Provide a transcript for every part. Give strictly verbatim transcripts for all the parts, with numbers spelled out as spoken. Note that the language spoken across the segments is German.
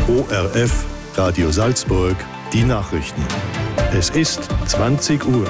O R F, Radio Salzburg, die Nachrichten. Es ist zwanzig Uhr.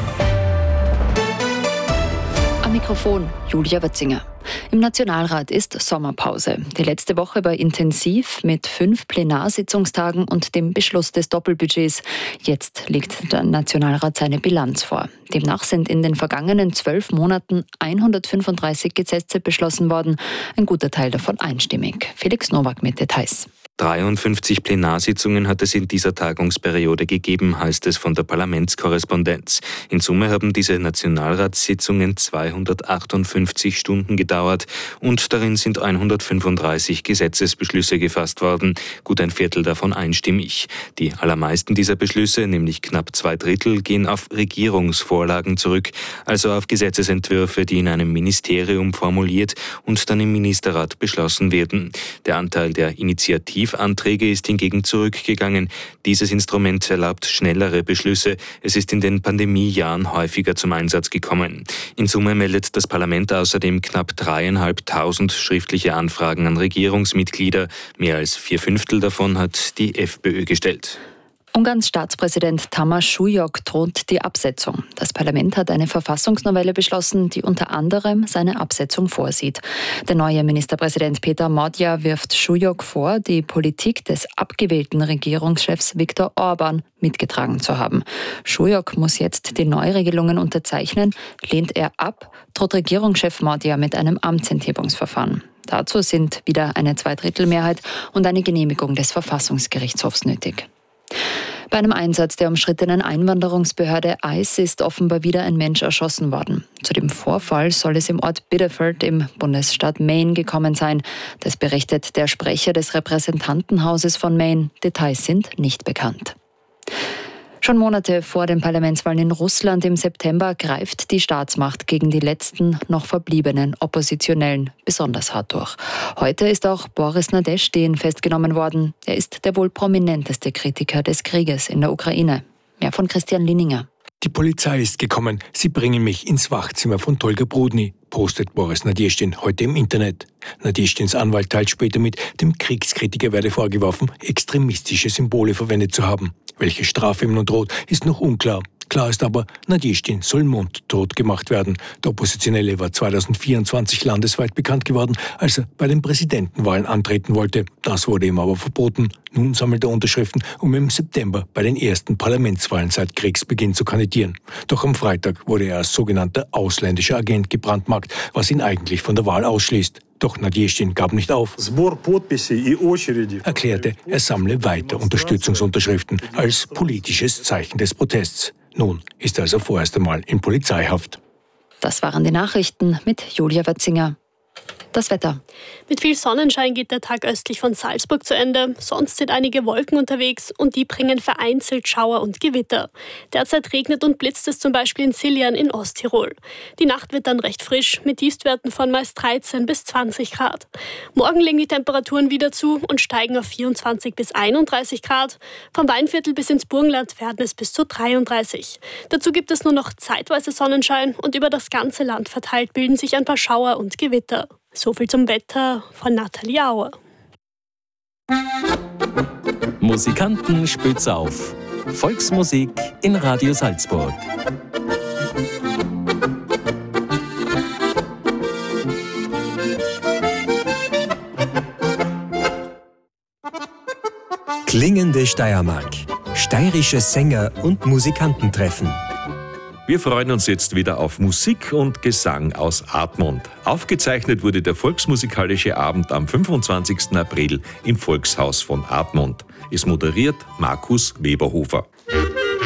Am Mikrofon Julia Wetzinger. Im Nationalrat ist Sommerpause. Die letzte Woche war intensiv mit fünf Plenarsitzungstagen und dem Beschluss des Doppelbudgets. Jetzt legt der Nationalrat seine Bilanz vor. Demnach sind in den vergangenen zwölf Monaten hundertfünfunddreißig Gesetze beschlossen worden. Ein guter Teil davon einstimmig. Felix Nowak mit Details. dreiundfünfzig Plenarsitzungen hat es in dieser Tagungsperiode gegeben, heißt es von der Parlamentskorrespondenz. In Summe haben diese Nationalratssitzungen zweihundertachtundfünfzig Stunden gedauert und darin sind hundertfünfunddreißig Gesetzesbeschlüsse gefasst worden, gut ein Viertel davon einstimmig. Die allermeisten dieser Beschlüsse, nämlich knapp zwei Drittel, gehen auf Regierungsvorlagen zurück, also auf Gesetzesentwürfe, die in einem Ministerium formuliert und dann im Ministerrat beschlossen werden. Der Anteil der Initiativ Anträge ist hingegen zurückgegangen. Dieses Instrument erlaubt schnellere Beschlüsse. Es ist in den Pandemiejahren häufiger zum Einsatz gekommen. In Summe meldet das Parlament außerdem knapp dreieinhalbtausend schriftliche Anfragen an Regierungsmitglieder. Mehr als vier Fünftel davon hat die FPÖ gestellt. Ungarns Staatspräsident Tamás Súlyog droht die Absetzung. Das Parlament hat eine Verfassungsnovelle beschlossen, die unter anderem seine Absetzung vorsieht. Der neue Ministerpräsident Péter Magyar wirft Súlyog vor, die Politik des abgewählten Regierungschefs Viktor Orbán mitgetragen zu haben. Súlyog muss jetzt die Neuregelungen unterzeichnen. Lehnt er ab, droht Regierungschef Magyar mit einem Amtsenthebungsverfahren. Dazu sind wieder eine Zweidrittelmehrheit und eine Genehmigung des Verfassungsgerichtshofs nötig. Bei einem Einsatz der umstrittenen Einwanderungsbehörde ICE ist offenbar wieder ein Mensch erschossen worden. Zu dem Vorfall soll es im Ort Biddeford im Bundesstaat Maine gekommen sein. Das berichtet der Sprecher des Repräsentantenhauses von Maine. Details sind nicht bekannt. Schon Monate vor den Parlamentswahlen in Russland im September greift die Staatsmacht gegen die letzten noch verbliebenen Oppositionellen besonders hart durch. Heute ist auch Boris Nadezhdin festgenommen worden. Er ist der wohl prominenteste Kritiker des Krieges in der Ukraine. Mehr von Christian Linninger. Die Polizei ist gekommen. Sie bringen mich ins Wachzimmer von Tolga Brudny, postet Boris Nadezhdin heute im Internet. Nadezhdins Anwalt teilt später mit, dem Kriegskritiker werde vorgeworfen, extremistische Symbole verwendet zu haben. Welche Strafe ihm nun droht, ist noch unklar. Klar ist aber, Nadezhdin soll mundtot gemacht werden. Der Oppositionelle war zweitausendvierundzwanzig landesweit bekannt geworden, als er bei den Präsidentenwahlen antreten wollte. Das wurde ihm aber verboten. Nun sammelt er Unterschriften, um im September bei den ersten Parlamentswahlen seit Kriegsbeginn zu kandidieren. Doch am Freitag wurde er als sogenannter ausländischer Agent gebrandmarkt, was ihn eigentlich von der Wahl ausschließt. Doch Nadezhdin gab nicht auf, erklärte, er sammle weiter Unterstützungsunterschriften als politisches Zeichen des Protests. Nun ist er also vorerst einmal in Polizeihaft. Das waren die Nachrichten mit Julia Wetzinger. Das Wetter. Mit viel Sonnenschein geht der Tag östlich von Salzburg zu Ende. Sonst sind einige Wolken unterwegs und die bringen vereinzelt Schauer und Gewitter. Derzeit regnet und blitzt es zum Beispiel in Siljan in Osttirol. Die Nacht wird dann recht frisch mit Tiefstwerten von meist dreizehn bis zwanzig Grad. Morgen legen die Temperaturen wieder zu und steigen auf vierundzwanzig bis einunddreißig Grad. Vom Weinviertel bis ins Burgenland werden es bis zu dreiunddreißig. Dazu gibt es nur noch zeitweise Sonnenschein und über das ganze Land verteilt bilden sich ein paar Schauer und Gewitter. So viel zum Wetter von Nathalie Auer. Musikanten spitz auf. Volksmusik in Radio Salzburg. Klingende Steiermark. Steirische Sänger und Musikanten treffen. Wir freuen uns jetzt wieder auf Musik und Gesang aus Admont. Aufgezeichnet wurde der Volksmusikalische Abend am fünfundzwanzigsten April im Volkshaus von Admont. Es moderiert Markus Weberhofer.